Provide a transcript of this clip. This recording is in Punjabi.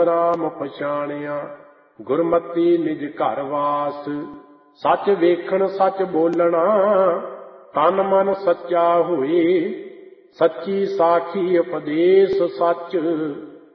ਰਾਮ ਪਛਾਣਿਆ, ਗੁਰਮਤੀ ਨਿਜ ਘਰ ਵਾਸ। ਸੱਚ ਵੇਖਣ ਸੱਚ ਬੋਲਣਾ, ਤਨ ਮਨ ਸੱਚਾ ਹੋਏ। ਸੱਚੀ ਸਾਖੀ ਉਪਦੇਸ ਸੱਚ,